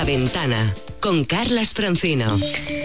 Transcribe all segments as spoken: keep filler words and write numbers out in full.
La Ventana, con Carlas Francino.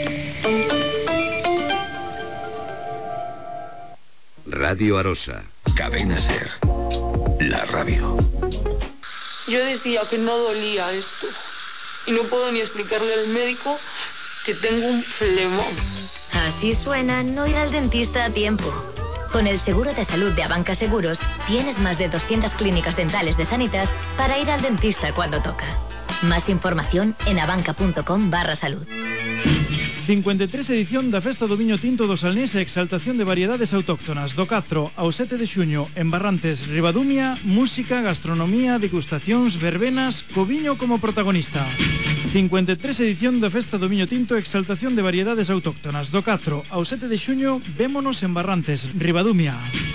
Radio Arosa. Cadena Ser. La radio. Yo decía que no dolía esto. Y no puedo ni explicarle al médico que tengo un flemón. Así suena no ir al dentista a tiempo. Con el seguro de salud de Abanca Seguros, tienes más de doscientas clínicas dentales de Sanitas para ir al dentista cuando toca. Más información en abanca.com barra salud. cincuenta e tres edición da Festa do Viño Tinto do Salnés e exaltación de variedades autóctonas do catro ao sete de xuño en Barrantes, Ribadumia, música, gastronomía, degustacións, verbenas, co viño como protagonista. cincuenta e tres edición da Festa do Viño Tinto e exaltación de variedades autóctonas do catro ao sete de xuño, vémonos en Barrantes, Ribadumia.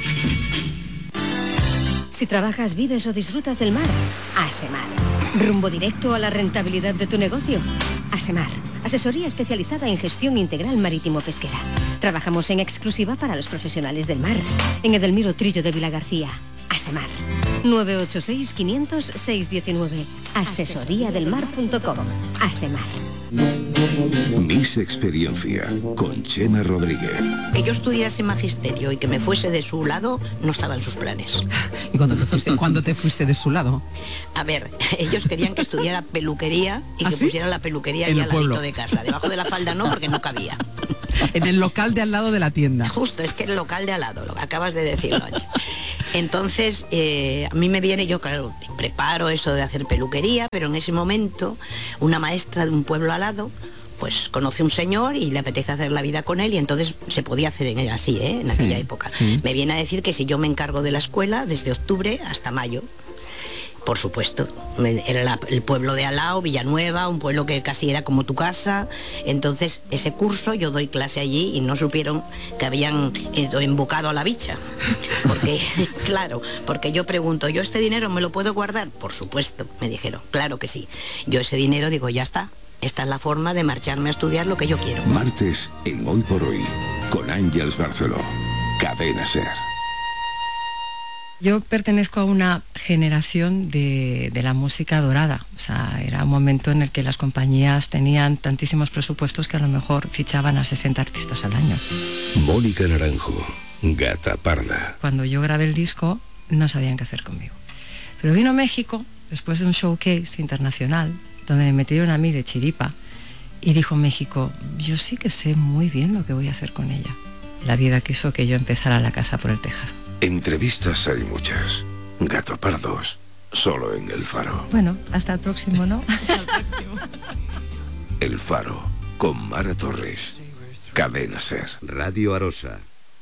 Si trabajas, vives o disfrutas del mar, Asemar. Rumbo directo a la rentabilidad de tu negocio. Asemar, asesoría especializada en gestión integral marítimo-pesquera. Trabajamos en exclusiva para los profesionales del mar. En Edelmiro Trillo de Vilagarcía. Asemar. nueve ocho seis, quinientos, seiscientos diecinueve. asesoría del mar punto com. Asemar. Miss Experiencia con Chema Rodríguez. Que yo estudiase magisterio y que me fuese de su lado no estaba en sus planes. ¿Y cuándo te fuiste, ¿cuándo te fuiste de su lado? A ver, ellos querían que estudiara peluquería y ¿Ah, que sí? pusiera la peluquería En ahí el al ladito pueblo. de casa. Debajo de la falda no, porque no cabía. En el local de al lado de la tienda. Justo, es que el local de al lado, lo que acabas de decirlo. Entonces, eh, a mí me viene, yo claro, preparo eso de hacer peluquería, pero en ese momento una maestra de un pueblo al lado pues conoce a un señor y le apetece hacer la vida con él, y entonces se podía hacer en, así, ¿eh? En aquella Sí, época. sí. Me viene a decir que si yo me encargo de la escuela desde octubre hasta mayo. Por supuesto, era la- el pueblo de al lado, Villanueva, un pueblo que casi era como tu casa. Entonces, ese curso yo doy clase allí y no supieron que habían eh, embocado a la bicha. Porque, claro, porque yo pregunto, ¿yo este dinero me lo puedo guardar? Por supuesto, me dijeron, claro que sí. Yo ese dinero digo, ya está. Esta es la forma de marcharme a estudiar lo que yo quiero. Martes en Hoy por Hoy con Ángeles Barceló. Cadena Ser. Yo pertenezco a una generación de, de la música dorada. O sea, era un momento en el que las compañías tenían tantísimos presupuestos que a lo mejor fichaban a sesenta artistas al año. Mónica Naranjo, Gata Parda. Cuando yo grabé el disco, no sabían qué hacer conmigo. Pero vino México, después de un showcase internacional, donde me metieron a mí de chiripa, y dijo México, yo sí que sé muy bien lo que voy a hacer con ella. La vida quiso que yo empezara la casa por el tejado. Entrevistas hay muchas. Gato Pardos, solo en El Faro. Bueno, hasta el próximo, ¿no? Hasta el próximo. El Faro, con Mara Torres. Cadena Ser. Radio Arosa.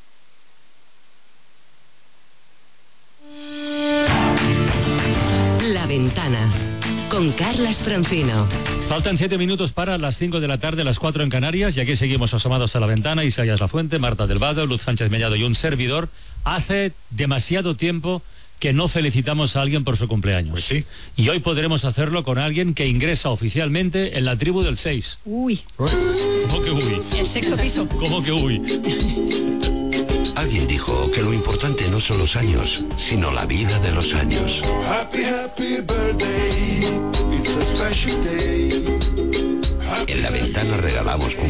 La Ventana, con Carlas Francino. Faltan siete minutos para las cinco de la tarde, las cuatro en Canarias, y aquí seguimos asomados a la ventana. Isaías Lafuente, Marta del Vado, Luz Sánchez Mellado y un servidor. Hace demasiado tiempo que no felicitamos a alguien por su cumpleaños. Pues sí. Y hoy podremos hacerlo con alguien que ingresa oficialmente en la tribu del seis. Uy. ¿Cómo que uy? El sexto piso. ¿Cómo que uy? Alguien dijo que lo importante no son los años, sino la vida de los años. Happy, happy birthday. It's a special day. En La Ventana regalamos